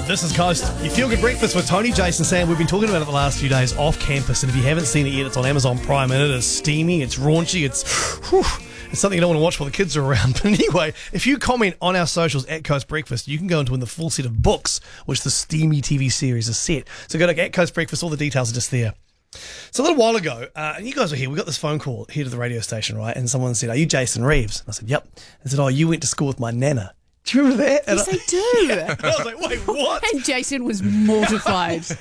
This is Coast. You feel good breakfast with Tony, Jason, Sam. We've been talking about it the last few days off campus, and if you haven't seen it yet, it's on Amazon Prime, and it is steamy, it's raunchy, it's something you don't want to watch while the kids are around. But anyway, if you comment on our socials at Coast Breakfast, you can go and win the full set of books, which the steamy TV series is set. So go to at Coast Breakfast, all the details are just there. So a little while ago, and you guys were here, we got this phone call here to the radio station, right? And someone said, "Are you Jason Reeves?" And I said, "Yep." They said, "Oh, you went to school with my nana." Do you remember that? Yes, I do. And I was like, "Wait, what?" And Jason was mortified.